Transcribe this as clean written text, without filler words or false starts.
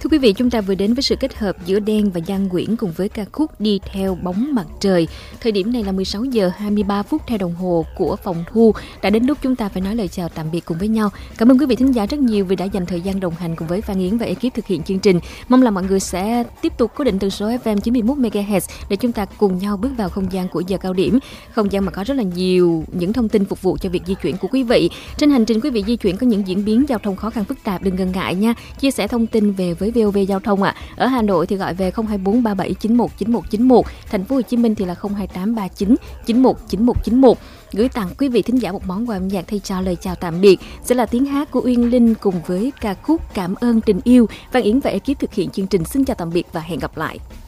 Thưa quý vị, chúng ta vừa đến với sự kết hợp giữa Đen và Giang Nguyễn cùng với ca khúc Đi theo bóng mặt trời. Thời điểm này là 16 giờ 23 phút theo đồng hồ của phòng thu. Đã đến lúc chúng ta phải nói lời chào tạm biệt cùng với nhau. Cảm ơn quý vị thính giả rất nhiều vì đã dành thời gian đồng hành cùng với Phan Yến và ekip thực hiện chương trình. Mong là mọi người sẽ tiếp tục cố định tần số FM 91 MHz để chúng ta cùng nhau bước vào không gian của giờ cao điểm. Không gian mà có rất là nhiều những thông tin phục vụ cho việc di chuyển của quý vị. Trên hành trình quý vị di chuyển có những diễn biến giao thông khó khăn phức tạp, đừng ngần ngại nha. Chia sẻ thông tin về với VOV Giao thông ạ. Ở Hà Nội thì gọi về 024 37 91 91 91, Thành phố Hồ Chí Minh thì là 028 39 91 91 91. Gửi tặng quý vị thính giả một món quà âm nhạc thay cho lời chào tạm biệt sẽ là tiếng hát của Uyên Linh cùng với ca khúc Cảm ơn tình yêu. Phan Yến và ekip thực hiện chương trình xin chào tạm biệt và hẹn gặp lại.